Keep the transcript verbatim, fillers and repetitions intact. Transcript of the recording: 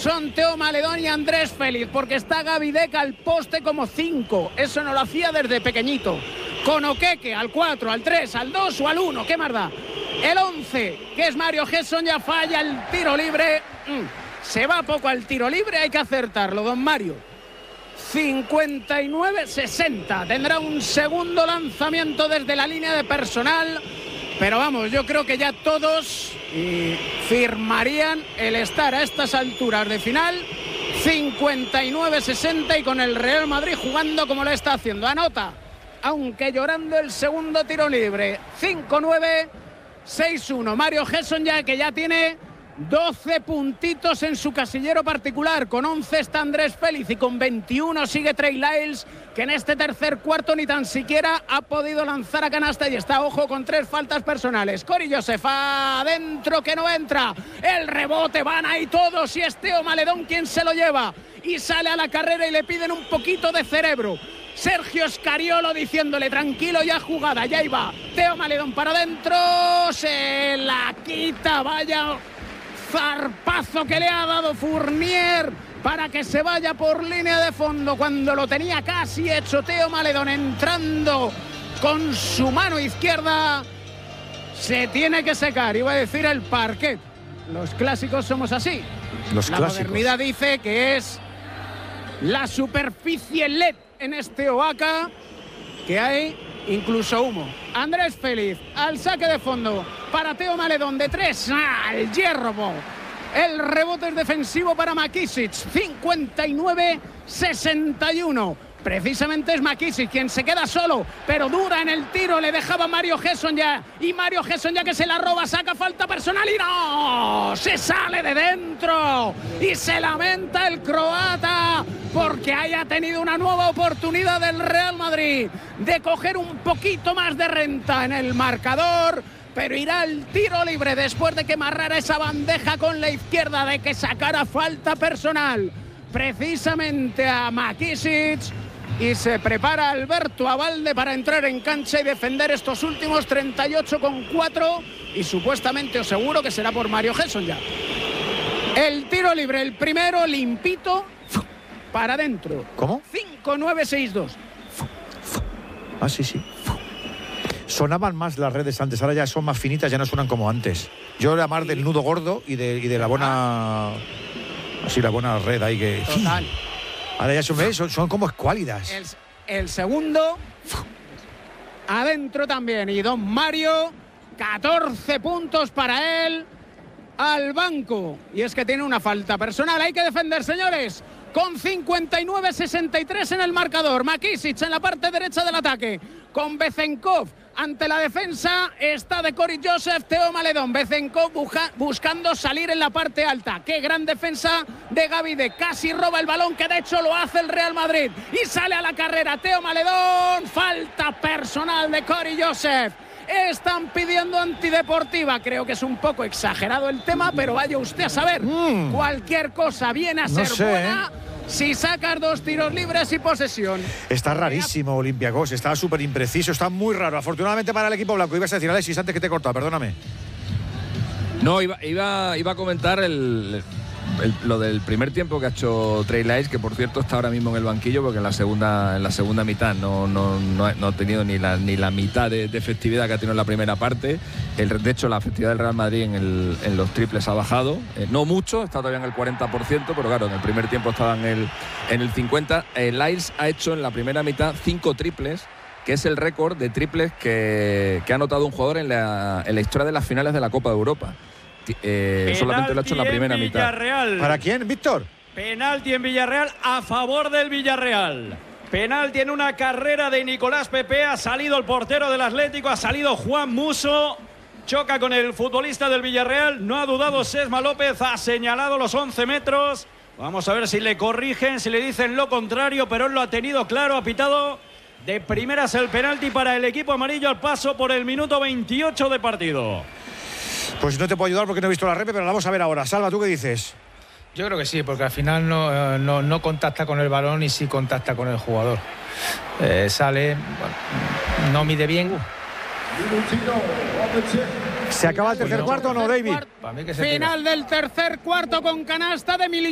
son Teo Maledón y Andrés Félix, porque está Gaby Deck al poste como cinco. Eso no lo hacía desde pequeñito. Con Oqueque al cuatro, al tres, al dos o al uno. ¿Qué más da? El once, que es Mario Gesson, ya falla el tiro libre. Mm, se va poco al tiro libre, hay que acertarlo, don Mario. cincuenta y nueve sesenta. Tendrá un segundo lanzamiento desde la línea de personal. Pero vamos, yo creo que ya todos y firmarían el estar a estas alturas de final. cincuenta y nueve sesenta y con el Real Madrid jugando como lo está haciendo. Anota, aunque llorando, el segundo tiro libre. cinco nueve, seis uno. Mario Gesson, ya que ya tiene doce puntitos en su casillero particular. Con once está Andrés Félix y con veintiuno sigue Trey Lyles, que en este tercer cuarto ni tan siquiera ha podido lanzar a canasta y está, ojo, con tres faltas personales. Cory Joseph adentro, que no entra. El rebote, van ahí todos y es Teo Maledón quien se lo lleva y sale a la carrera y le piden un poquito de cerebro. Sergio Scariolo diciéndole tranquilo, ya jugada, ya iba. Teo Maledón para adentro, se la quita, vaya zarpazo que le ha dado Fournier para que se vaya por línea de fondo cuando lo tenía casi hecho. Teo Maledón entrando con su mano izquierda. Se tiene que secar, iba a decir el parquet. Los clásicos somos así. Los la clásicos. Modernidad dice que es la superficie L E D en este Oaca, que hay incluso humo. Andrés Félix al saque de fondo para Teo Maledón de tres, al hierro. El rebote es defensivo para McKissic. cincuenta y nueve sesenta y uno. Precisamente es McKissic quien se queda solo, pero dura en el tiro, le dejaba Mario Gesson ya, y Mario Gesson ya que se la roba, saca falta personal y no, se sale de dentro y se lamenta el croata porque haya tenido una nueva oportunidad del Real Madrid de coger un poquito más de renta en el marcador, pero irá al tiro libre después de que amarrara esa bandeja con la izquierda, de que sacara falta personal precisamente a McKissic. Y se prepara Alberto Abalde para entrar en cancha y defender estos últimos treinta y ocho con cuatro. Y supuestamente, os seguro que será por Mario Gesson ya. El tiro libre, el primero, limpito, para adentro. ¿Cómo? cinco nueve seis dos. Ah, sí, sí. Sonaban más las redes antes, ahora ya son más finitas, ya no suenan como antes. Yo era más del nudo gordo y de, y de la buena... Así, la buena red ahí que... Total. Ahora ya son, son, son como escuálidas. El, el segundo, adentro también. Y don Mario, catorce puntos para él, al banco. Y es que tiene una falta personal. Hay que defender, señores. Con cincuenta y nueve sesenta y tres en el marcador. McKissic en la parte derecha del ataque. Con Bezenkov ante la defensa está de Cory Joseph. Teo Maledón. Bezenkov buja, buscando salir en la parte alta. Qué gran defensa de Gaby Deck. Casi roba el balón, que de hecho lo hace el Real Madrid. Y sale a la carrera Teo Maledón. Falta personal de Cory Joseph. Están pidiendo antideportiva. Creo que es un poco exagerado el tema, pero vaya usted a saber. Mm. Cualquier cosa viene a no ser sé, buena. ¿eh? Si sacas dos tiros libres y posesión. Está rarísimo Olympiacos, está súper impreciso, está muy raro. Afortunadamente para el equipo blanco. Ibas a decir, Alexis, antes que te he cortado, perdóname. No, iba, iba, iba a comentar el, el, lo del primer tiempo que ha hecho Trey Lyles, que por cierto está ahora mismo en el banquillo porque en la segunda, en la segunda mitad no, no, no, no ha tenido ni la, ni la mitad de, de efectividad que ha tenido en la primera parte. El, de hecho, la efectividad del Real Madrid en, el, en los triples ha bajado. Eh, no mucho, está todavía en el cuarenta por ciento, pero claro, en el primer tiempo estaba en el, en el cincuenta por ciento. Eh, Lyles ha hecho en la primera mitad cinco triples, que es el récord de triples que, que ha anotado un jugador en la, en la historia de las finales de la Copa de Europa. Eh, solamente lo ha hecho en la primera mitad. Villarreal. ¿Para quién, Víctor? Penalti en Villarreal a favor del Villarreal. Penalti en una carrera de Nicolás Pepe. Ha salido el portero del Atlético, ha salido Juan Musso. Choca con el futbolista del Villarreal. No ha dudado Sesma López, ha señalado los once metros. Vamos a ver si le corrigen, si le dicen lo contrario, pero él lo ha tenido claro, ha pitado de primeras el penalti para el equipo amarillo al paso por el minuto veintiocho de partido. Pues no te puedo ayudar porque no he visto la repe, pero la vamos a ver ahora. Salva, ¿tú qué dices? Yo creo que sí, porque al final no, no, no contacta con el balón y sí contacta con el jugador. Eh, sale, bueno, no mide bien. ¿Se acaba el tercer cuarto o no, David? Final del tercer cuarto con canasta de Militao.